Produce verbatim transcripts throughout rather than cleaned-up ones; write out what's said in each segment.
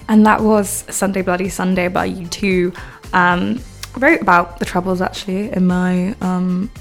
And that was Sunday Bloody Sunday by U two. Um, I wrote about the troubles actually in my um,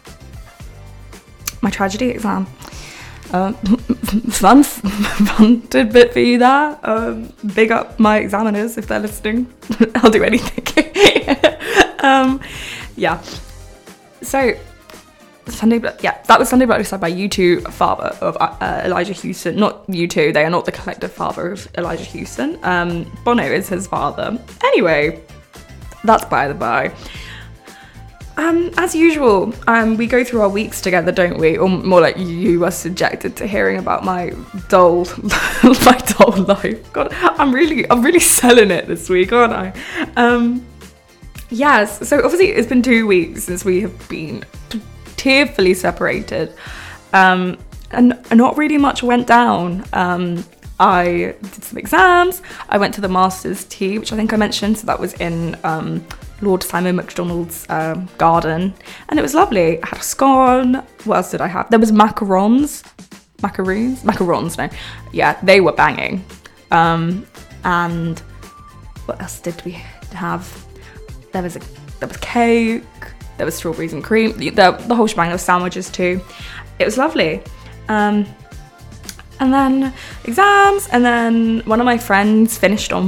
my tragedy exam. Um, fun, fun tidbit for you there. Um, big up my examiners if they're listening. I'll do anything. um, yeah. So Sunday, yeah, that was Sunday Bloody Sunday by U two, father of uh, Elijah Houston. Not U two, they are not the collective father of Elijah Houston. Um, Bono is his father. Anyway, that's by the by. Um, as usual, um, we go through our weeks together, don't we? Or more like you are subjected to hearing about my dull, my dull life. God, I'm really, I'm really selling it this week, aren't I? Um, yes. So obviously, it's been two weeks since we have been tearfully separated, um, and not really much went down. Um, I did some exams. I went to the Masters tea, which I think I mentioned. So that was in um, Lord Simon MacDonald's um, garden, and it was lovely. I had a scone. What else did I have? There was macarons, macaroons, macarons. No, yeah, they were banging. Um, and what else did we have? There was a there was cake. There was strawberries and cream. The, the whole shebang. There was sandwiches too. It was lovely. Um, and then exams. And then one of my friends finished on